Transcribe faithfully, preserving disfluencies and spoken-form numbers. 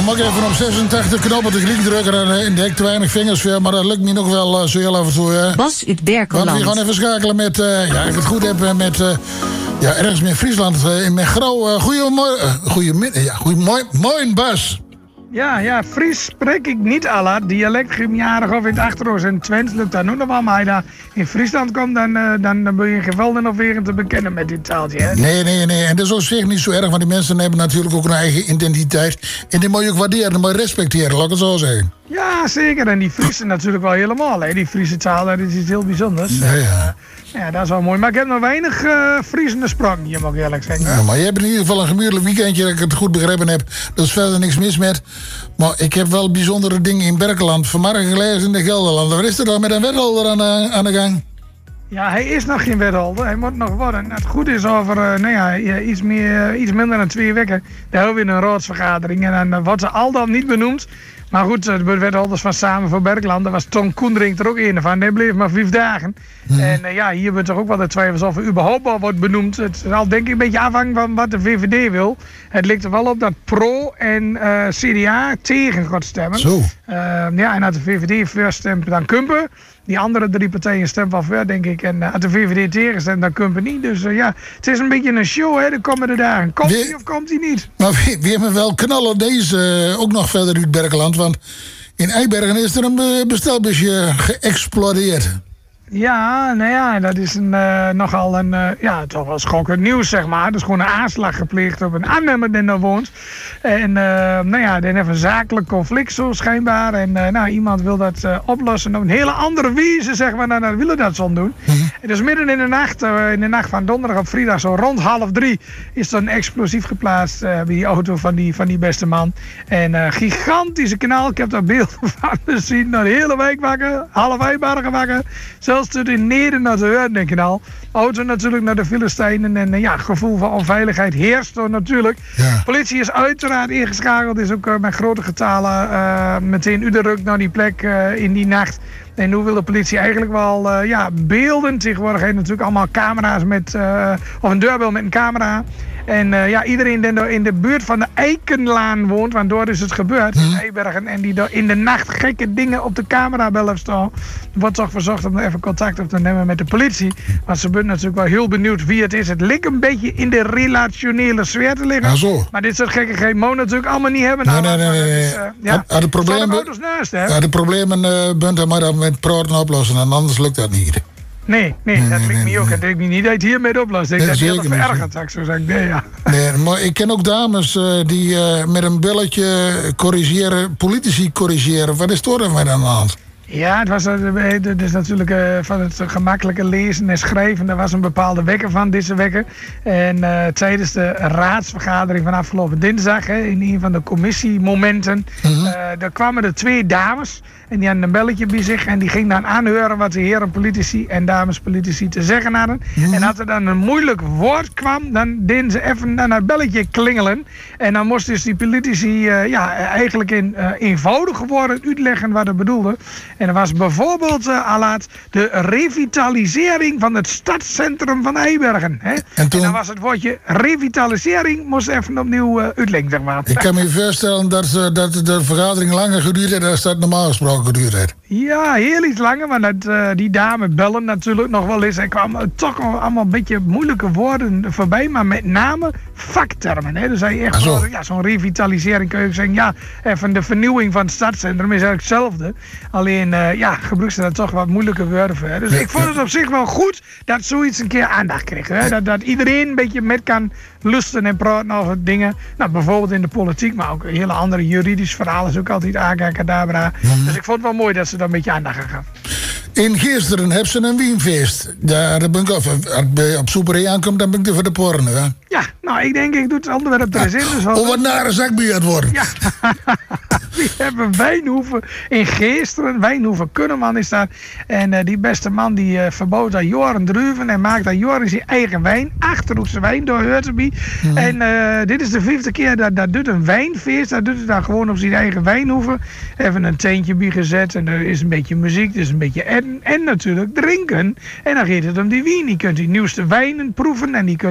mag ik even op zesentachtig knoppen de Griek drukken en in de hek te weinig vingers weer, maar dat lukt me nog wel uh, zo heel af en toe. Uh. Bas uit Berkeland. Want we gaan even schakelen met, uh, ja, ik het goed heb, met, uh, ja, ergens in Friesland, uh, in Mechro. Uh, Goedemorgen, uh, goedemiddag, ja, goedemorgen, Bas. Ja, ja, Fries spreek ik niet alle. Dialect gymjarig of in het Achterhoos en Twents lukt dat ook nog wel. Maar als je daar in Friesland komt, dan, uh, dan, dan ben je geweldig nog weer te bekennen met dit taaltje. Hè? Nee, nee, nee. En dat is op zich niet zo erg, want die mensen hebben natuurlijk ook een eigen identiteit. En die moet je ook waarderen, die moet je respecteren, laat ik het zo zeggen. Ja, zeker. En die Friesen natuurlijk wel helemaal. Hè? Die Friese taal, dat is iets heel bijzonders. Ja, ja. Ja, dat is wel mooi. Maar ik heb nog weinig uh, Friesen gesproken, je mag eerlijk zeggen. Ja, maar je hebt in ieder geval een gemiddeld weekendje, dat ik het goed begrepen heb. Er is verder niks mis met. Maar ik heb wel bijzondere dingen in Berkeland. Vanmorgen gelezen in de Gelderland. Wat is er dan met een wethouder aan de, aan de gang? Ja, hij is nog geen wethouder. Hij moet nog worden. Het goed is over uh, nou ja, iets, meer, uh, iets minder dan twee weken. Daar hebben we een raadsvergadering. En dan uh, wordt ze al dan niet benoemd. Maar goed, de wethouders van Samen voor Berkeland, daar was Tom Koendering er ook een van. Die bleef maar vijf dagen. Mm. En uh, ja, hier hebben we toch ook wel de twijfels of er überhaupt wel wordt benoemd. Het zal denk ik een beetje afhangen van wat de V V D wil. Het lijkt er wel op dat Pro en uh, C D A tegen gaat stemmen. Zo. Uh, ja, en als de V V D voor stemt, dan Kumpen. Die andere drie partijen stemmen wel voor, denk ik. En uh, als de V V D tegenstemt, dan Kumpen niet. Dus uh, ja, het is een beetje een show, hè, de komende dagen. Komt hij of komt hij niet? Maar we, we hebben wel knallen deze uh, ook nog verder uit Berkeland. Want in Eibergen is er een uh, bestelbusje geëxplodeerd. Ja, nou ja, dat is een, uh, nogal een, uh, ja, toch wel schokkend nieuws, zeg maar. Er is gewoon een aanslag gepleegd op een aannemer die daar woont. En, uh, nou ja, die heeft een zakelijk conflict zo schijnbaar. En, uh, nou, iemand wil dat uh, oplossen op een hele andere wijze, zeg maar, dan dat willen dat zo doen. Mm-hmm. En dus midden in de nacht, uh, in de nacht van donderdag op vrijdag, zo rond half drie, is er een explosief geplaatst uh, bij die auto van die, van die beste man. En uh, gigantische knal, ik heb daar beelden van gezien, naar de hele wijk wakker, half Eibergen wakker. Zelfs tot in Neder naar de Heur, denk ik al. Auto natuurlijk naar de Filistijnen. En ja, gevoel van onveiligheid heerst er natuurlijk. Ja. Politie is uiteraard ingeschakeld. Is ook uh, met grote getalen uh, meteen uderuk naar die plek uh, in die nacht. En nu wil de politie eigenlijk wel uh, ja, beelden. Tegenwoordig heeft natuurlijk allemaal camera's met... Uh, of een deurbel met een camera. En uh, ja, iedereen die in de buurt van de Eikenlaan woont, want door is het gebeurd in Eibergen, en die in de nacht gekke dingen op de camerabel heeft staan, wordt toch verzocht om even contact op te nemen met de politie. Want ze zijn natuurlijk wel heel benieuwd wie het is. Het lijkt een beetje in de relationele sfeer te liggen. Ja, zo. Maar dit soort gekke geen mo natuurlijk allemaal niet hebben. Nee, nou, nee, nee. nee. Is, uh, ja, ja, de problemen, auto's naast, hè? Ja, de problemen uh, bent er maar dan met praten oplossen, en anders lukt dat niet. Nee, nee, nee, dat lijkt me ook. Dat lijkt me niet dat je het hiermee oplost. Ik denk dat het heel verergerd, zou ik zo zeggen. Nee, ja. Nee, maar ik ken ook dames uh, die uh, met een belletje corrigeren, politici corrigeren. Wat is er met aan de hand? Ja, het was het is natuurlijk uh, van het gemakkelijke lezen en schrijven. Daar was een bepaalde wekker van, deze wekker. En uh, tijdens de raadsvergadering van afgelopen dinsdag, hè, in een van de commissiemomenten, mm-hmm. uh, daar kwamen er twee dames. En die hadden een belletje bij zich en die ging dan aanhoren wat de heren politici en dames politici te zeggen hadden. Mm-hmm. En als er dan een moeilijk woord kwam, dan deden ze even naar het belletje klingelen. En dan moesten dus die politici uh, ja, eigenlijk in uh, eenvoudige woorden uitleggen wat het bedoelde. En dat was bijvoorbeeld uh, alaat de revitalisering van het stadscentrum van Eibergen. Hè? En, toen... en dan was het woordje revitalisering, moest even opnieuw uh, uitleggen, zeg maar. Ik kan me voorstellen dat, uh, dat de vergadering langer geduurd heeft dan dat normaal gesproken geduurd heeft. Ja, heel iets langer, maar dat, uh, die dame bellen natuurlijk nog wel eens. Er kwamen toch allemaal een beetje moeilijke woorden voorbij, maar met name vaktermen. Hè? Dus hij echt wel, ja, zo'n revitalisering kun je zeggen, ja, even de vernieuwing van het stadscentrum is eigenlijk hetzelfde. Alleen, uh, ja, gebruikt ze daar toch wat moeilijke woorden voor. Hè? Dus ja, ik vond het op zich wel goed dat zoiets een keer aandacht kreeg. Hè? Dat, dat iedereen een beetje met kan lusten en praten over dingen. Nou, bijvoorbeeld in de politiek, maar ook hele andere juridisch verhalen is ook altijd abracadabra. Mm-hmm. Dus ik vond het wel mooi dat ze daar een beetje aandacht aan gaf. In Geesteren hebben ze een wienfeest. Daar ben ik af. Als je op Soeperé aankomt, dan ben ik er voor de porno. Hè? Ja, nou, ik denk, ik doe het onderwerp er eens in. Dus oh, wat nare zakbier het worden. Ja. Die hebben Wijnhoeven in Geesteren. Wijnhoeven Kunneman is daar. En uh, die beste man die uh, verbood daar Joren druiven en maakt daar Joren zijn eigen wijn. Achterhoekse wijn door Hurteby. Mm. En uh, dit is de vijfde keer dat dat doet een wijnfeest. Dat doet het dan gewoon op zijn eigen Wijnhoeven. Even een teentje bij gezet en er is een beetje muziek, er is een beetje eten en natuurlijk drinken. En dan gaat het om die wien. Die kunt die nieuwste wijnen proeven en die kunt